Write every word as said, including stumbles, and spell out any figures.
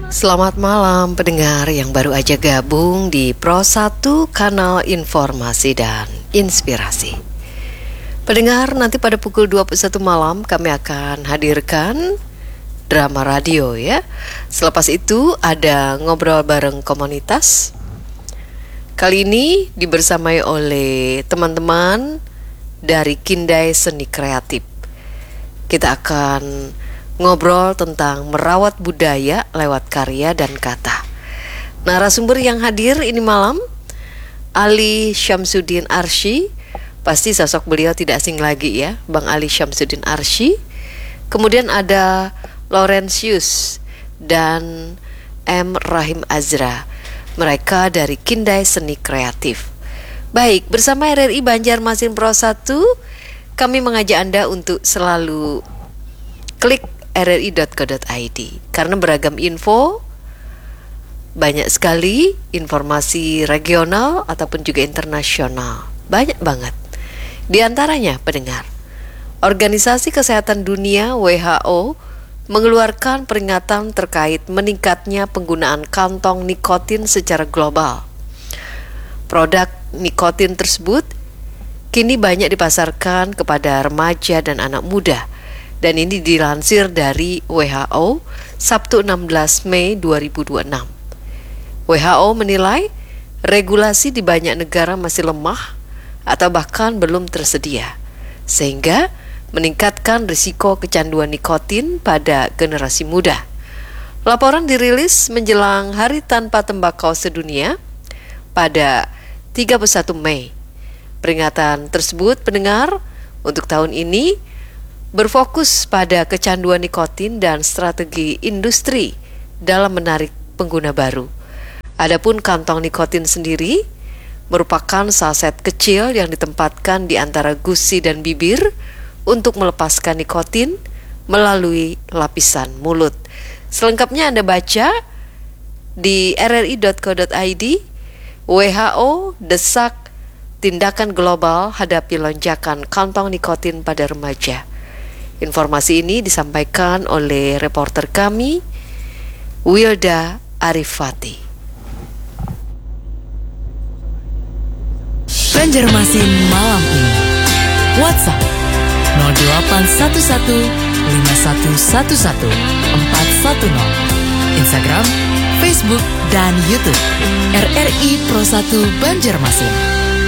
Selamat malam pendengar yang baru aja gabung di Pro satu Kanal Informasi dan Inspirasi. Pendengar, nanti pada pukul dua puluh satu malam kami akan hadirkan drama radio ya. Selepas itu ada ngobrol bareng komunitas. Kali ini dibersamai oleh teman-teman dari Kindai Seni Kreatif. Kita akan ngobrol tentang merawat budaya lewat karya dan kata. Narasumber yang hadir ini malam Ali Syamsuddin Arsy. Pasti sosok beliau tidak asing lagi ya, Bang Ali Syamsuddin Arsy. Kemudian ada Laurentius dan M. Rahim Azra. Mereka dari Kindai Seni Kreatif. Baik, bersama R R I Banjarmasin Pro satu, kami mengajak Anda untuk selalu klik r r i dot co dot i d karena beragam info, banyak sekali informasi regional ataupun juga internasional, banyak banget. Di antaranya pendengar, Organisasi Kesehatan Dunia W H O mengeluarkan peringatan terkait meningkatnya penggunaan kantong nikotin secara global. Produk nikotin tersebut kini banyak dipasarkan kepada remaja dan anak muda. Dan ini dilansir dari W H O Sabtu enam belas Mei dua ribu dua puluh enam. W H O menilai regulasi di banyak negara masih lemah atau bahkan belum tersedia, sehingga meningkatkan risiko kecanduan nikotin pada generasi muda. Laporan dirilis menjelang Hari Tanpa Tembakau Sedunia pada tiga puluh satu Mei. Peringatan tersebut pendengar untuk tahun ini berfokus pada kecanduan nikotin dan strategi industri dalam menarik pengguna baru. Adapun kantong nikotin sendiri merupakan saset kecil yang ditempatkan di antara gusi dan bibir untuk melepaskan nikotin melalui lapisan mulut. Selengkapnya Anda baca di r r i dot co dot i d. W H O desak tindakan global hadapi lonjakan kantong nikotin pada remaja. Informasi ini disampaikan oleh reporter kami, Wilda Arifati. Banjarmasin malam ini. WhatsApp nol delapan satu satu lima satu satu satu empat satu nol. Instagram, Facebook, dan YouTube R R I Pro satu Banjarmasin.